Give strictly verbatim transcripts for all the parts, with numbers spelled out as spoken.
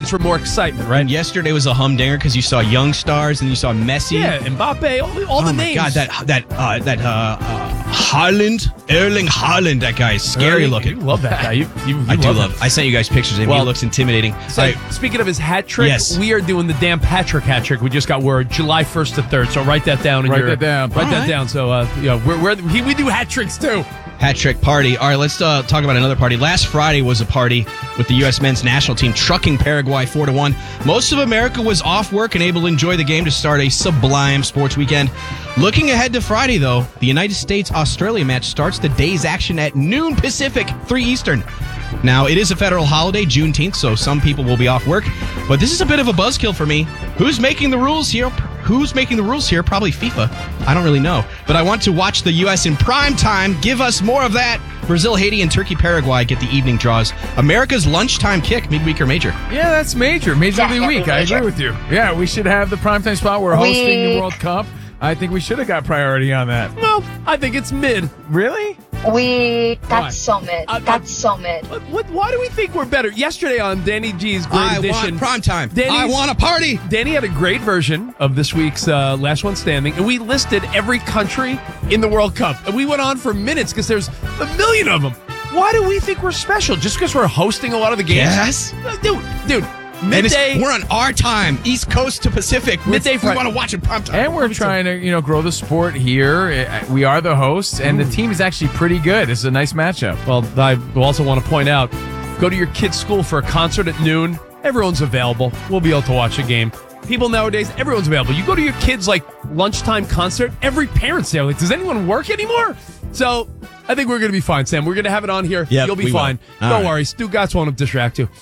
for more excitement, right? And yesterday was a humdinger because you saw young stars and you saw Messi. Yeah, Mbappe, all, all oh the my names. God, that that uh, that uh, uh, Haaland, Erling Haaland, that guy is scary Really? looking. You love that guy. You, you, you I do love love. him. I sent you guys pictures of him. Well, he looks intimidating. So, I- speaking of his hat trick, Yes. we are doing the Dan Patrick hat trick. We just got word July first to third. So write that down. In Write your, that down. Write All that right. down. So uh, yeah, we're, we're he, we do hat tricks too. Hat trick party. All right, let's uh, talk about another party. Last Friday was a party with the U S men's national team trucking Paraguay four to one. Most of America was off work and able to enjoy the game to start a sublime sports weekend. Looking ahead to Friday, though, the United States-Australia match starts the day's action at noon Pacific, three Eastern. Now, it is a federal holiday, Juneteenth, so some people will be off work. But this is a bit of a buzzkill for me. Who's making the rules here? Who's making the rules here? Probably FIFA. I don't really know. But I want to watch the U S in prime time. Give us more of that. Brazil, Haiti, and Turkey, Paraguay get the evening draws. America's lunchtime kick, midweek or major. Yeah, that's major. Major of the Definitely week. I major. agree with you. Yeah, we should have the primetime spot. We're hosting We- the World Cup. I think we should have got priority on that. Well, I think it's mid. Really? We Why? that's so mid. Uh, That's so mid. What, what? Why do we think we're better? Yesterday on Danny G's Great I Edition, want prime time. Danny's- I want a party. Danny had a great version of this week's uh, Last One Standing, and we listed every country in the World Cup. And we went on for minutes because there's a million of them. Why do we think we're special? Just because we're hosting a lot of the games? Yes. Uh, Dude, dude, And it's, midday. we're on our time, East Coast to Pacific. Midday we Friday. want to watch it prime time. And we're trying to, you know, grow the sport here. Uh, We are the hosts, and the team is actually pretty good. It's a nice matchup. Well, I also want to point out, go to your kid's school for a concert at noon. Everyone's available. We'll be able to watch a game. People nowadays, everyone's available. You go to your kid's like lunchtime concert, every parent's there. Like, does anyone work anymore? So I think we're going to be fine, Sam. We're going to have it on here. Yep, You'll be we will. fine. All Don't right. worry. Stu Gatz won't distract you.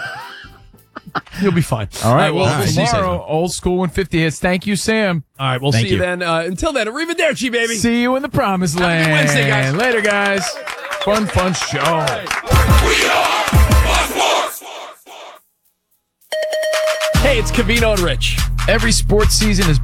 You'll be fine. All right, well, we'll, all right. see you tomorrow, soon. old school one fifty hits. Thank you, Sam. All right, we'll Thank see you, you. then. Uh, until then, arrivederci, baby. See you in the promised Have a good land. Wednesday, guys. Later, guys. Fun, fun show. Hey, it's Cavino and Rich. Every sports season is